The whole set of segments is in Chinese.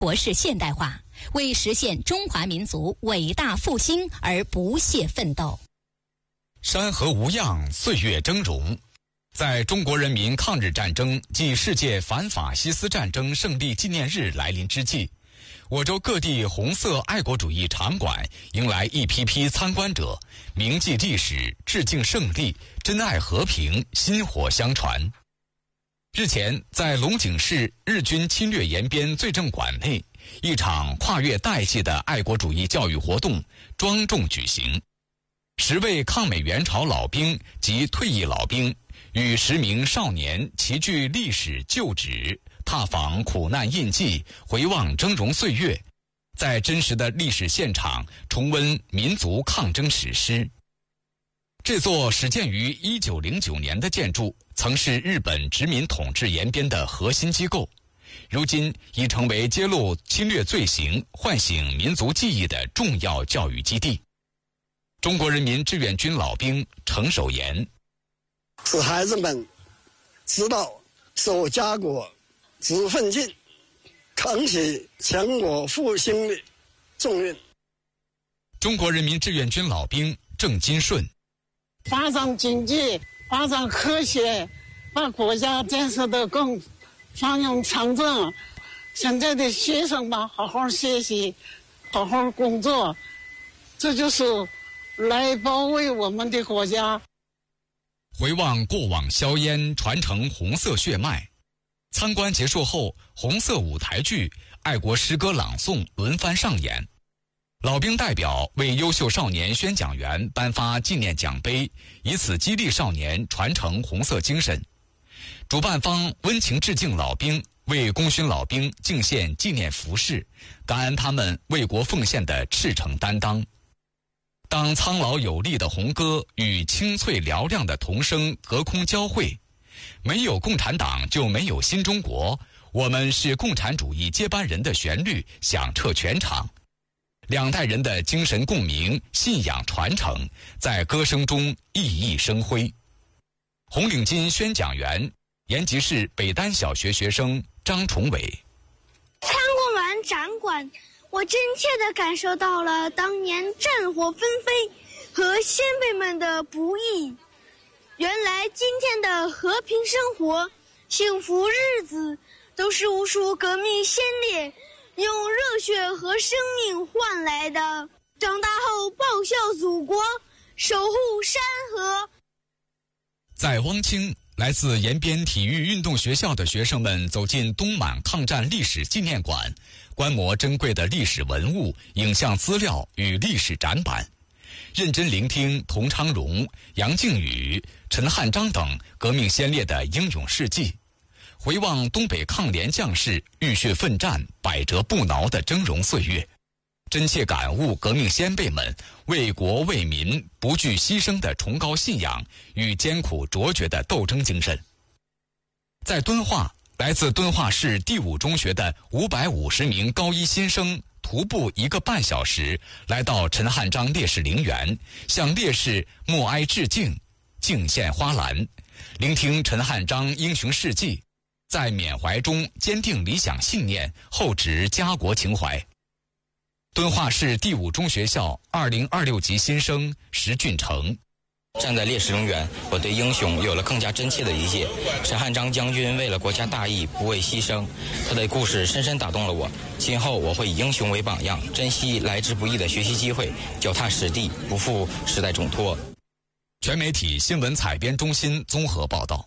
国式现代化，为实现中华民族伟大复兴而不懈奋斗。 山河无恙，岁月峥嵘。在中国人民抗日战争暨世界反法西斯战争胜利纪念日来临之际，我州各地红色爱国主义场馆迎来一批批参观者，铭记历史，致敬胜利，珍爱和平，薪火相传。日前，在龙井市日军侵略延边罪证馆内，一场跨越代际的爱国主义教育活动庄重举行。10位抗美援朝老兵及退役老兵与10名少年齐聚历史旧址，踏访苦难印记，回望峥嵘岁月，在真实的历史现场重温民族抗争史诗。这座始建于1909年的建筑曾是日本殖民统治延边的核心机构，如今已成为揭露侵略罪行、唤醒民族记忆的重要教育基地。中国人民志愿军老兵程守言： 使孩子们知道守家国、知奋进，扛起全国复兴的重任。 中国人民志愿军老兵郑金顺： 发展经济，发展科学，把国家建设得更繁荣昌盛。现在的学生们好好学习，好好工作，这就是来保卫我们的国家。 回望过往硝烟，传承红色血脉。参观结束后，红色舞台剧、爱国诗歌朗诵轮番上演。老兵代表为优秀少年宣讲员颁发纪念奖杯，以此激励少年传承红色精神。主办方温情致敬老兵，为功勋老兵敬献纪念服饰，感恩他们为国奉献的赤诚担当。当苍老有力的红歌与清脆嘹亮的童声隔空交汇，没有共产党就没有新中国，我们是共产主义接班人的旋律响彻全场。两代人的精神共鸣、信仰传承，在歌声中熠熠生辉。红领巾宣讲员，延吉市北丹小学学生张崇伟： 参观完展馆，我真切地感受到了当年战火纷飞和先辈们的不易。原来今天的和平生活、幸福日子，都是无数革命先烈用热血和生命换来的。长大后报效祖国，守护山河。 在汪清，来自延边体育运动学校的学生们走进东满抗战历史纪念馆，观摩珍贵的历史文物、影像资料与历史展板，认真聆听童昌荣、杨靖宇、陈汉章等革命先烈的英勇事迹，回望东北抗联将士浴血奋战、百折不挠的峥嵘岁月，真切感悟革命先辈们为国为民不惧牺牲的崇高信仰与艰苦卓绝的斗争精神。在敦化，来自敦化市第5中学的550名高一新生徒步1个半小时，来到陈汉章烈士陵园，向烈士默哀致敬，敬献花篮，聆听陈汉章英雄事迹，在缅怀中坚定理想信念，厚植家国情怀。敦化市第5中学校2026级新生石俊成： 站在烈士陵园，我对英雄有了更加真切的理解。陈汉章将军为了国家大义不畏牺牲，他的故事深深打动了我。今后我会以英雄为榜样，珍惜来之不易的学习机会，脚踏实地，不负时代重托。 全媒体新闻采编中心综合报道。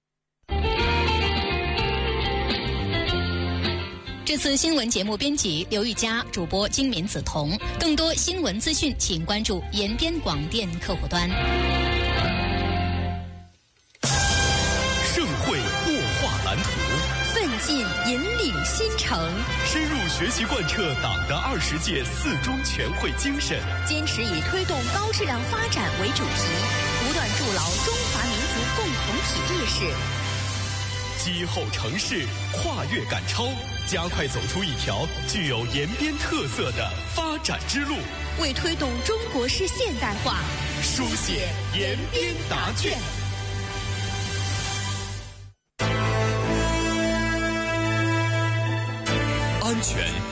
这次新闻节目编辑刘玉佳，主播金敏子彤。更多新闻资讯，请关注延边广电客户端。 盛会擘画蓝图， 奋进引领新城， 深入学习贯彻党的20届4中全会精神， 坚持以推动高质量发展为主题，不断筑牢中华民族共同体意识。 击后城市，跨越赶超，加快走出一条具有延边特色的发展之路， 为推动中国式现代化书写延边答卷。 安全。